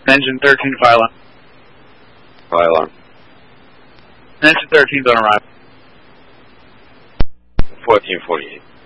Engine 13 fire alarm. Fire alarm. Engine 13 on arrival. 1448.